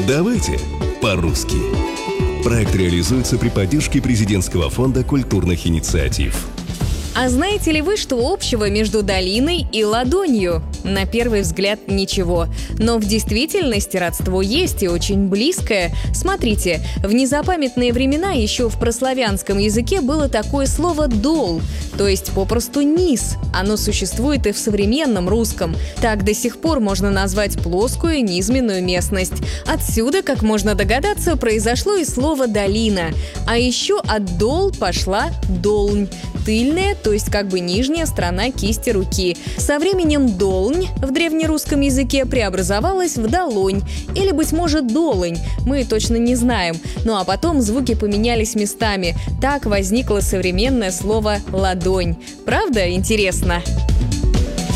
Давайте по-русски. Проект реализуется при поддержке Президентского фонда культурных инициатив. А знаете ли вы, что общего между долиной и ладонью? На первый взгляд ничего. Но в действительности родство есть и очень близкое. Смотрите, в незапамятные времена еще в прославянском языке было такое слово «дол», то есть попросту низ. Оно существует и в современном русском. Так до сих пор можно назвать плоскую низменную местность. Отсюда, как можно догадаться, произошло и слово «долина». А еще от «дол» пошла «долнь». Тыльная, то есть как бы нижняя сторона кисти руки. Со временем долнь в древнерусском языке преобразовалась в долонь или, быть может, долонь. Мы точно не знаем. Ну а потом звуки поменялись местами. Так возникло современное слово «ладонь». Правда, интересно?